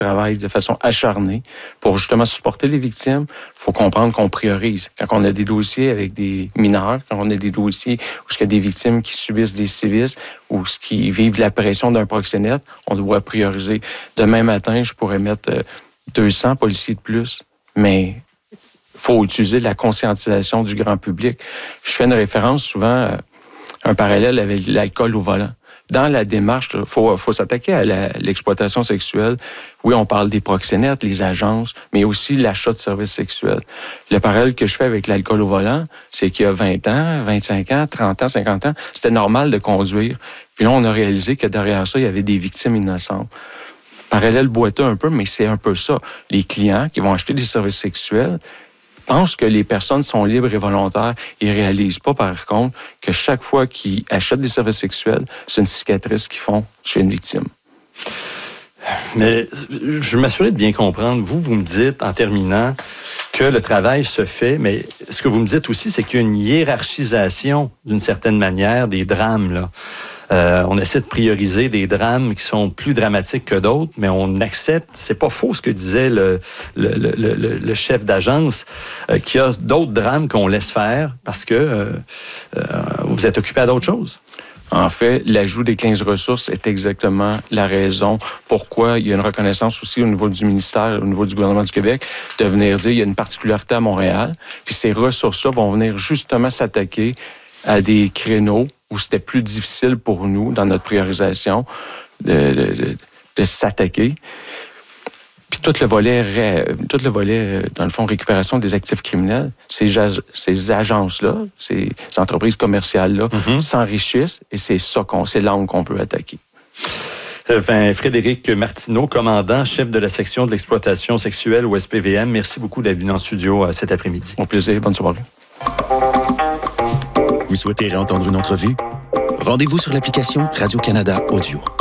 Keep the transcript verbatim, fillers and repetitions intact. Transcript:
travaille de façon acharnée pour justement supporter les victimes. Il faut comprendre qu'on priorise. Quand on a des dossiers avec des mineurs, quand on a des dossiers où il y a des victimes qui subissent des sévices ou qui vivent la pression d'un proxénète, on doit prioriser. Demain matin, je pourrais mettre deux cents policiers de plus, mais il faut utiliser la conscientisation du grand public. Je fais une référence souvent, un parallèle avec l'alcool au volant. Dans la démarche, il faut, faut s'attaquer à la, l'exploitation sexuelle. Oui, on parle des proxénètes, les agences, mais aussi l'achat de services sexuels. Le parallèle que je fais avec l'alcool au volant, c'est qu'il y a vingt ans, vingt-cinq ans, trente ans, cinquante ans, c'était normal de conduire. Puis là, on a réalisé que derrière ça, il y avait des victimes innocentes. Parallèle boiteux un peu, mais c'est un peu ça. Les clients qui vont acheter des services sexuels pensent que les personnes sont libres et volontaires. Ils ne réalisent pas, par contre, que chaque fois qu'ils achètent des services sexuels, c'est une cicatrice qu'ils font chez une victime. Mais je veux m'assurer de bien comprendre. Vous, vous me dites, en terminant, que le travail se fait, mais ce que vous me dites aussi, c'est qu'il y a une hiérarchisation, d'une certaine manière, des drames, là. Euh, on essaie de prioriser des drames qui sont plus dramatiques que d'autres, mais on accepte, c'est pas faux ce que disait le, le, le, le, le chef d'agence, euh, qu'il y a d'autres drames qu'on laisse faire parce que euh, euh, vous êtes occupé à d'autres choses. En fait, l'ajout des quinze ressources est exactement la raison pourquoi il y a une reconnaissance aussi au niveau du ministère, au niveau du gouvernement du Québec, de venir dire qu'il y a une particularité à Montréal, puis ces ressources-là vont venir justement s'attaquer à des créneaux où c'était plus difficile pour nous, dans notre priorisation, de, de, de, de s'attaquer. Puis tout le volet, tout le volet, dans le fond, récupération des actifs criminels, ces, ces agences-là, ces entreprises commerciales-là, mm-hmm. s'enrichissent et c'est ça qu'on, c'est l'angle qu'on veut attaquer. Enfin, Frédéric Martineau, commandant, chef de la section de l'exploitation sexuelle au S P V M, merci beaucoup d'être venu en studio cet après-midi. Mon plaisir, bonne soirée. Vous souhaitez réentendre une entrevue? Rendez-vous sur l'application Radio-Canada Audio.